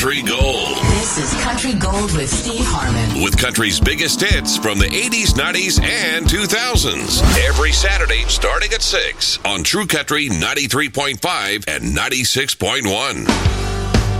Country Gold. This is Country Gold with Steve Harmon. With country's biggest hits from the 80s, 90s, and 2000s. Every Saturday starting at 6 on True Country 93.5 and 96.1.